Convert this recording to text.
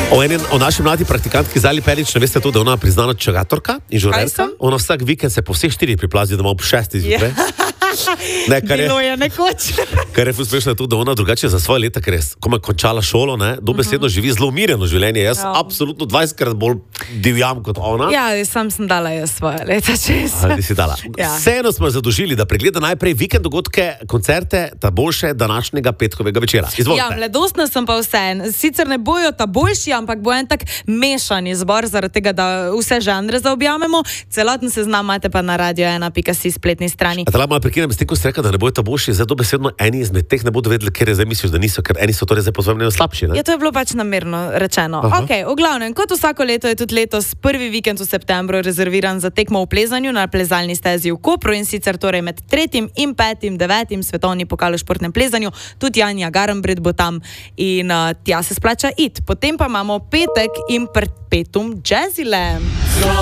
O naši mladi praktikantki Zali Perič, ne veste to, da ona priznana čagatorka in žurerka. Ona vsak vikend se po vseh 4 priplazi domov po 6 zjutraj. Bilo je nekoč. Kar je uspešno tudi, da ona drugače za svoje leta, ker je komaj končala šolo, dobesedno živi zelo umirjeno življenje. Jaz absolutno 20-krat bolj divjam kot ona. Ja, sam sem dala jaz svoje leta čez. Ali si dala. Vseeno smo zadožili, da pregleda najprej vikend dogodke, koncerte, ta boljše današnjega petkovega večera. Izvolite. Ja, mladostna sem pa vseeno. Sicer ne bojo ta boljši, ampak bo en tak mešan izbor, zaradi tega, da vse žanre zaobjamemo. Celoten seznam imate pa na radio1.si spletni strani. A tala malo prekinem, s tem, ko ste rekli, da ne bojo ta boljši, zdaj dobesedno eni izmed teh ne bodo vedeli, ker je zdaj misliš, da niso, ker eni so torej zdaj pozornjeno slabši, ne? Ja, to je bilo pač namerno rečeno. Okej, v glavnem, kot vsako leto je tudi letos prvi vikend v septembru rezerviran za tekmo v plezanju na plezalni stezi v Kopru, in sicer torej med 3. in 5. 9. svetovni pokal v športnem plezanju. Tudi Janja Garnbret bo tam in tja se splača iti. Potem pa imamo petek in pred petom Jazzyland.